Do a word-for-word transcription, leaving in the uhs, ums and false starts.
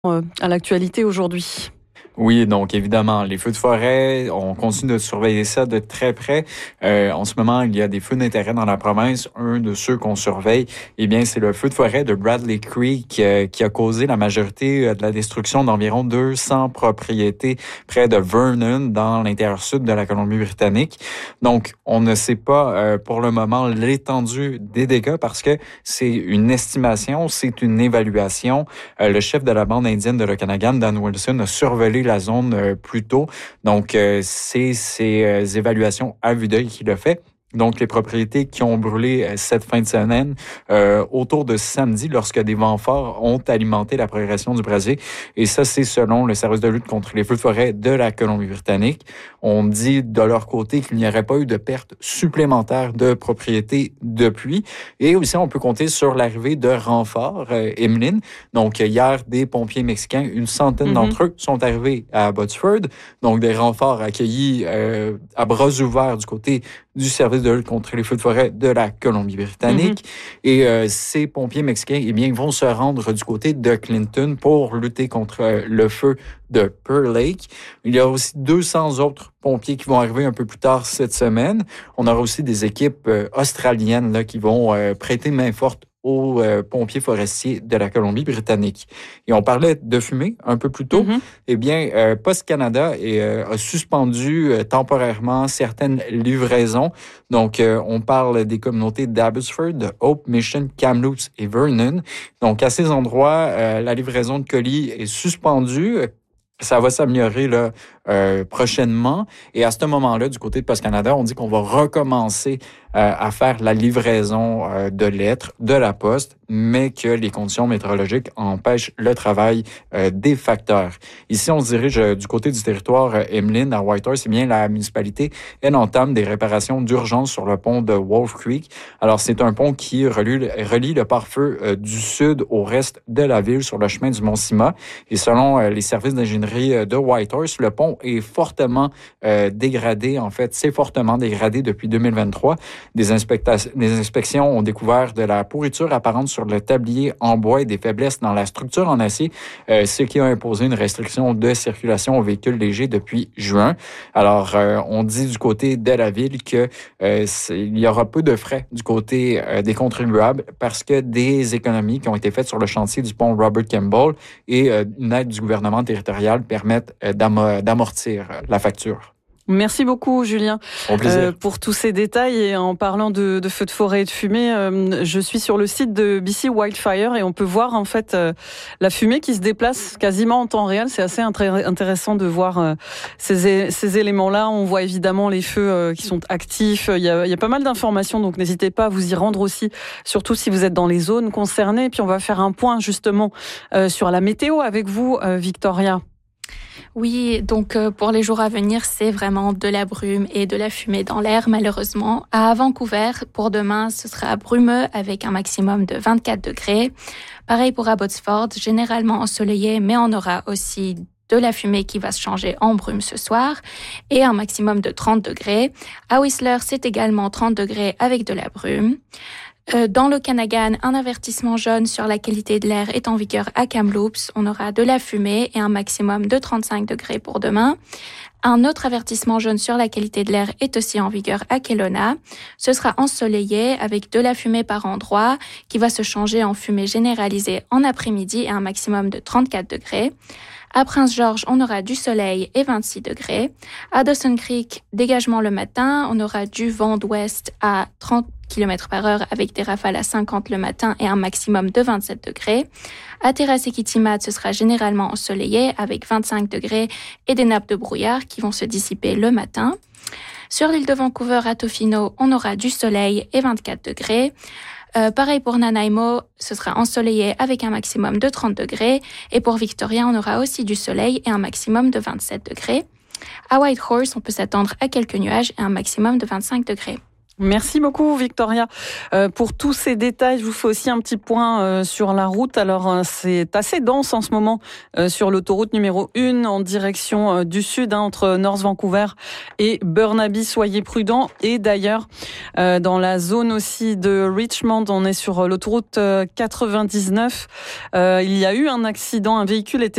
euh, à l'actualité aujourd'hui. Oui, donc évidemment, les feux de forêt, on continue de surveiller ça de très près. Euh, en ce moment, il y a des feux d'intérêt dans la province. Un de ceux qu'on surveille, eh bien, c'est le feu de forêt de Bradley Creek euh, qui a causé la majorité de la destruction d'environ deux cents propriétés près de Vernon, dans l'intérieur sud de la Colombie-Britannique. Donc, on ne sait pas euh, pour le moment l'étendue des dégâts parce que c'est une estimation, c'est une évaluation. Euh, le chef de la bande indienne de l'Okanagan, Dan Wilson, a survolé la zone euh, plus tôt. Donc, euh, c'est ces euh, évaluations à vue d'œil qu'il a fait. Donc, les propriétés qui ont brûlé euh, cette fin de semaine, euh, autour de samedi, lorsque des vents forts ont alimenté la progression du brasier. Et ça, c'est selon le service de lutte contre les feux de forêt de la Colombie-Britannique. On dit de leur côté qu'il n'y aurait pas eu de perte supplémentaire de propriétés depuis. Et aussi, on peut compter sur l'arrivée de renforts, euh, Emeline. Donc, hier, des pompiers mexicains, une centaine mm-hmm. d'entre eux sont arrivés à Abbotsford. Donc, des renforts accueillis euh, à bras ouverts du côté du service de lutte contre les feux de forêt de la Colombie-Britannique. Mm-hmm. Et euh, ces pompiers mexicains, eh bien, ils vont se rendre du côté de Clinton pour lutter contre euh, le feu de Pearl Lake. Il y a aussi deux cents autres pompiers qui vont arriver un peu plus tard cette semaine. On aura aussi des équipes euh, australiennes là, qui vont euh, prêter main forte aux euh, pompiers forestiers de la Colombie-Britannique. Et on parlait de fumée un peu plus tôt. Mm-hmm. Eh bien, euh, Post Canada est, euh, a suspendu euh, temporairement certaines livraisons. Donc, euh, on parle des communautés d'Abbotsford, de Hope, Mission, Kamloops et Vernon. Donc, à ces endroits, euh, la livraison de colis est suspendue. Ça va s'améliorer là euh, prochainement. Et à ce moment-là, du côté de Post Canada, on dit qu'on va recommencer euh, à faire la livraison euh, de lettres de la poste, mais que les conditions météorologiques empêchent le travail euh, des facteurs. Ici, on se dirige euh, du côté du territoire euh, Emeline à Whitehorse. Eh bien, la municipalité, elle entame des réparations d'urgence sur le pont de Wolf Creek. Alors, c'est un pont qui relie, relie le pare-feu euh, du sud au reste de la ville sur le chemin du Mont-Sima. Et selon euh, les services d'ingénierie de Whitehorse, le pont est fortement euh, dégradé. En fait, c'est fortement dégradé depuis deux mille vingt-trois. Des, inspecta- des inspections ont découvert de la pourriture apparente sur le tablier en bois et des faiblesses dans la structure en acier, euh, ce qui a imposé une restriction de circulation aux véhicules légers depuis juin. Alors, euh, on dit du côté de la ville que euh, il y aura peu de frais du côté euh, des contribuables parce que des économies qui ont été faites sur le chantier du pont Robert Campbell et euh, une aide du gouvernement territorial permettent euh, d'am- d'amortir la facture. Merci beaucoup, Julien, euh, pour tous ces détails. Et en parlant de, de feux de forêt et de fumée, euh, je suis sur le site de B C Wildfire et on peut voir en fait euh, la fumée qui se déplace quasiment en temps réel. C'est assez intré- intéressant de voir euh, ces, ces éléments-là. On voit évidemment les feux euh, qui sont actifs. Il y, a, il y a pas mal d'informations, donc n'hésitez pas à vous y rendre aussi, surtout si vous êtes dans les zones concernées. Puis on va faire un point justement euh, sur la météo avec vous, euh, Victoria. Oui, donc euh, pour les jours à venir, c'est vraiment de la brume et de la fumée dans l'air, malheureusement. À Vancouver, pour demain, ce sera brumeux avec un maximum de vingt-quatre degrés. Pareil pour Abbotsford, généralement ensoleillé, mais on aura aussi de la fumée qui va se changer en brume ce soir et un maximum de trente degrés. À Whistler, c'est également trente degrés avec de la brume. Euh, dans l'Okanagan, un avertissement jaune sur la qualité de l'air est en vigueur à Kamloops. On aura de la fumée et un maximum de trente-cinq degrés pour demain. Un autre avertissement jaune sur la qualité de l'air est aussi en vigueur à Kelowna. Ce sera ensoleillé avec de la fumée par endroits qui va se changer en fumée généralisée en après-midi et un maximum de trente-quatre degrés. À Prince George, on aura du soleil et vingt-six degrés. À Dawson Creek, dégagement le matin, on aura du vent d'ouest à trente kilomètres par heure avec des rafales à cinquante le matin et un maximum de vingt-sept degrés. À Terrace et Kitimat, ce sera généralement ensoleillé avec vingt-cinq degrés et des nappes de brouillard qui vont se dissiper le matin. Sur l'île de Vancouver, à Tofino, on aura du soleil et vingt-quatre degrés. Euh, pareil pour Nanaimo, ce sera ensoleillé avec un maximum de trente degrés. Et pour Victoria, on aura aussi du soleil et un maximum de vingt-sept degrés. À Whitehorse, on peut s'attendre à quelques nuages et un maximum de vingt-cinq degrés. Merci beaucoup Victoria euh, pour tous ces détails. Je vous fais aussi un petit point euh, sur la route. Alors euh, c'est assez dense en ce moment euh, sur l'autoroute numéro un en direction euh, du sud, hein, entre North Vancouver et Burnaby. Soyez prudents. Et d'ailleurs euh, dans la zone aussi de Richmond, on est sur l'autoroute quatre-vingt-dix-neuf. Euh, il y a eu un accident, un véhicule était